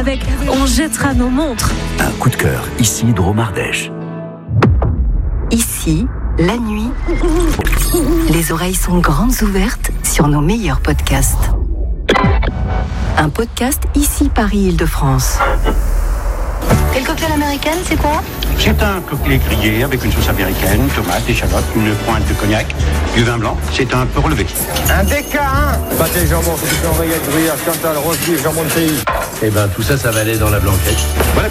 avec On jettera nos montres. Un coup de cœur, ici Drôme-Ardèche. Ici, la nuit, les oreilles sont grandes ouvertes sur nos meilleurs podcasts. Un podcast Ici Paris-Île-de-France. Et le cocktail américaine, c'est quoi? C'est un cocktail grillé avec une sauce américaine, tomates, échalotes, une pointe de cognac, du vin blanc. C'est un peu relevé. Un DK1 pâté jambon, c'est du oreillette, gruyère, cantal, rose beef, jambon de pays. Eh ben tout ça, ça va aller dans la blanquette. Voilà.